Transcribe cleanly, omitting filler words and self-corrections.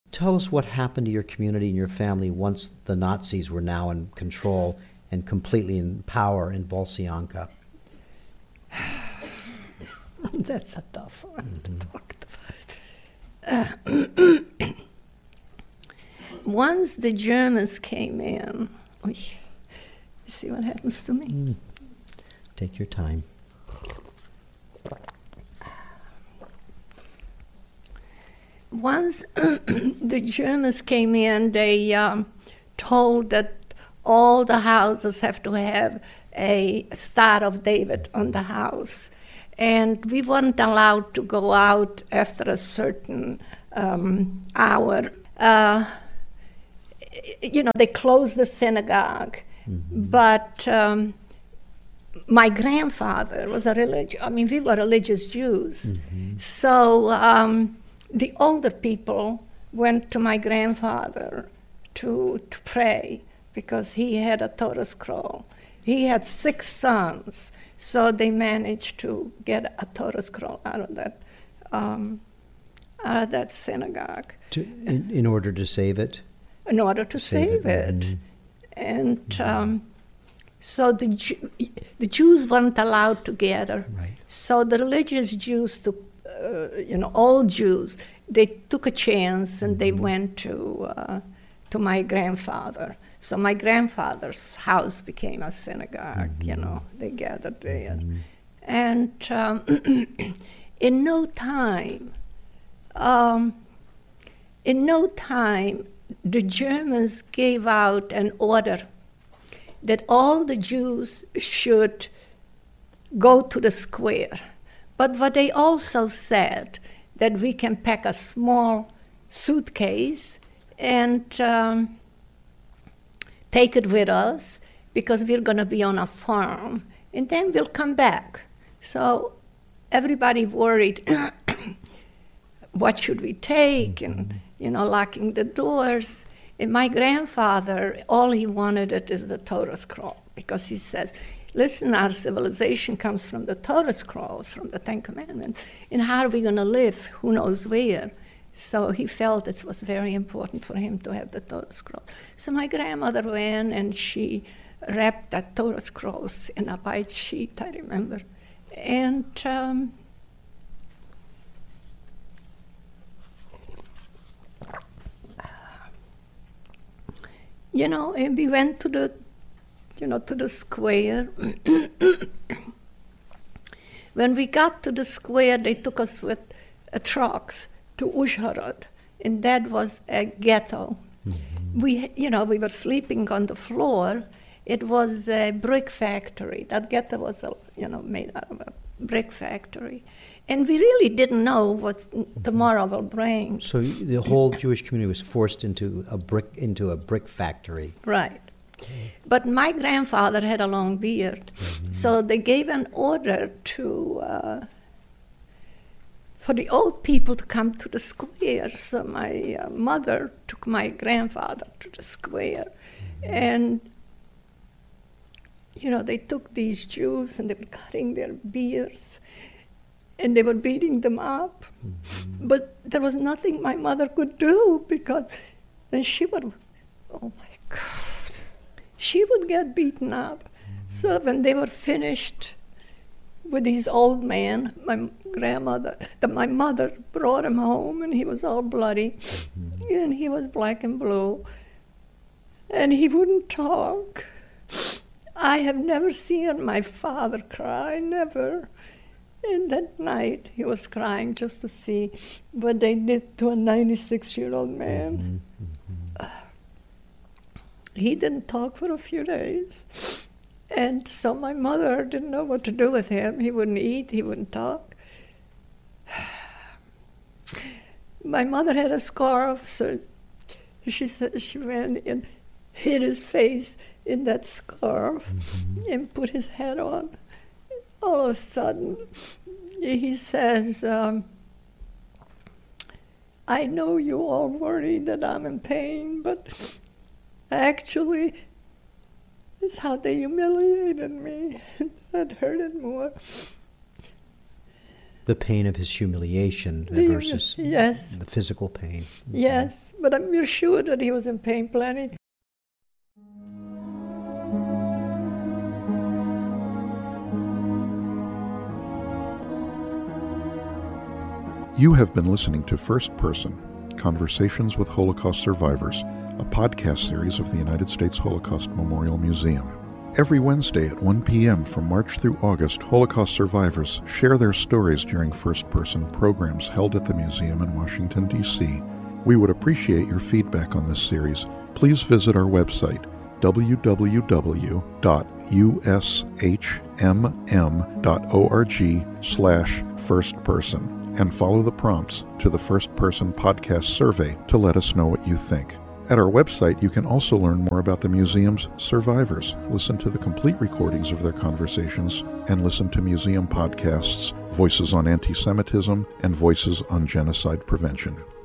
Tell us what happened to your community and your family once the Nazis were now in control and completely in power in Volsyanka. That's a tough one to talk about. Once the Germans came in, you see what happens to me? Take your time. Once the Germans came in, they told that all the houses have to have a Star of David on the house. And we weren't allowed to go out after a certain hour. They closed the synagogue. But my grandfather was we were religious Jews. So the older people went to my grandfather to pray because he had a Torah scroll. He had 6 sons, so they managed to get a Torah scroll out of that synagogue. In order to save it? In order to save it. And so the Jews weren't allowed to gather. Right. So the religious Jews took, all Jews, they took a chance and they went to my grandfather. So my grandfather's house became a synagogue, they gathered there. And in no time, the Germans gave out an order that all the Jews should go to the square. But what they also said, that we can pack a small suitcase and take it with us because we're going to be on a farm, and then we'll come back. So everybody worried, what should we take? And, locking the doors. And my grandfather, all he wanted is the Torah scroll, because he says, listen, our civilization comes from the Torah scrolls, from the Ten Commandments, and how are we going to live? Who knows where? So he felt it was very important for him to have the Torah scroll. So my grandmother went and she wrapped the Torah scrolls in a white sheet, I remember. And and we went to the square. When we got to the square, they took us with trucks to Uzhhorod, and that was a ghetto. We were sleeping on the floor. It was a brick factory. That ghetto was, made out of a brick factory. And we really didn't know what tomorrow will bring. So the whole Jewish community was forced into a brick factory. Right. But my grandfather had a long beard, so they gave an order for the old people to come to the square. So my mother took my grandfather to the square, and they took these Jews and they were cutting their beards, and they were beating them up. But there was nothing my mother could do, because then she would, oh my God, she would get beaten up. So when they were finished with these old men, my mother brought him home, and he was all bloody, and he was black and blue, and he wouldn't talk. I have never seen my father cry, never. And that night, he was crying just to see what they did to a 96-year-old man. He didn't talk for a few days. And so my mother didn't know what to do with him. He wouldn't eat, he wouldn't talk. My mother had a scarf, so she said she went and hid his face in that scarf and put his hat on. All of a sudden, he says, I know you all worry that I'm in pain, but actually, it's how they humiliated me that hurted more. The pain of his humiliation versus Yes. the physical pain. Yes, but we're sure that he was in pain plenty. You have been listening to First Person, Conversations with Holocaust Survivors, a podcast series of the United States Holocaust Memorial Museum. Every Wednesday at 1 p.m. from March through August, Holocaust survivors share their stories during first-person programs held at the museum in Washington, D.C. We would appreciate your feedback on this series. Please visit our website, www.ushmm.org/firstperson, and follow the prompts to the First Person Podcast survey to let us know what you think. At our website, you can also learn more about the museum's survivors, listen to the complete recordings of their conversations, and listen to museum podcasts, Voices on Anti-Semitism and Voices on Genocide Prevention.